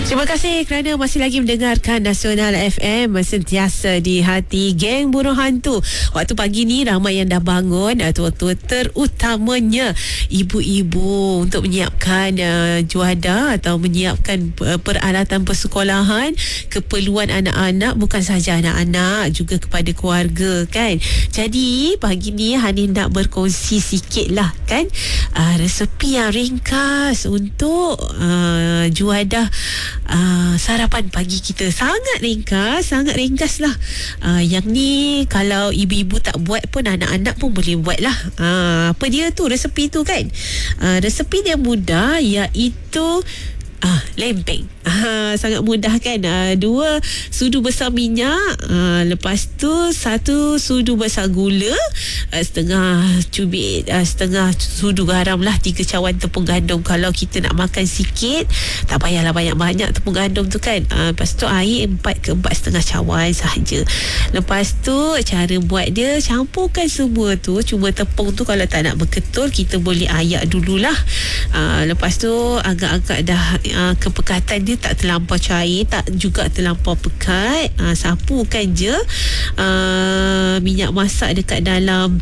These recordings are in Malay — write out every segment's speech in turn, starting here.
Terima kasih kerana masih lagi mendengarkan Nasional FM, sentiasa di hati geng burung hantu. Waktu pagi ni ramai yang dah bangun, terutamanya ibu-ibu untuk menyiapkan juada atau menyiapkan peralatan persekolahan, keperluan anak-anak, bukan sahaja anak-anak, juga kepada keluarga kan. Jadi pagi ni Hanif nak berkongsi sikit lah kan, resepi yang ringkas untuk juadah sarapan pagi kita. Sangat ringkas lah. Yang ni kalau ibu-ibu tak buat pun anak-anak pun boleh buat lah. Apa dia tu resepi tu kan? Resepi dia mudah, iaitu lempeng. Sangat mudah kan. 2 sudu besar minyak, lepas tu 1 sudu besar gula, setengah cubit, setengah sudu garam lah, 3 cawan tepung gandum. Kalau kita nak makan sikit, tak payahlah banyak-banyak tepung gandum tu kan. Lepas tu air 4 ke 4,5 cawan sahaja. Lepas tu cara buat dia, campurkan semua tu. Cuma tepung tu kalau tak nak berketul, kita boleh ayak dululah. Lepas tu agak-agak dah kepekatan dia tak terlampau cair, tak juga terlampau pekat. Sapukan je minyak masak dekat dalam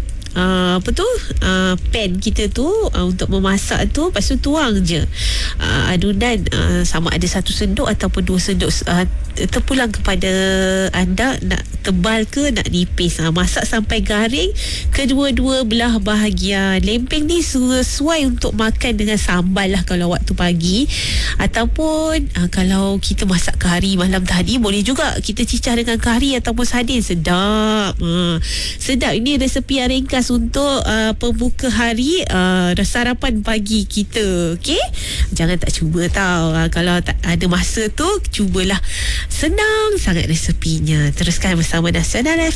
pan kita tu untuk memasak tu. Lepas tu tuang je adunan, sama ada 1 sendok ataupun 2 sendok, terpulang kepada anda nak tebal ke nak nipis. Masak sampai garing kedua-dua belah bahagian. Lempeng ni sesuai untuk makan dengan sambal lah kalau waktu pagi, ataupun kalau kita masak kari malam tadi, boleh juga kita cicah dengan kari ataupun sardin. Sedap. Sedap. Ini resepi yang ringkas untuk pembuka hari, sarapan pagi kita. Okey, jangan tak cuba tau. Kalau tak ada masa tu, cubalah. Senang sangat resepinya. Teruskan bersama Nasional FM.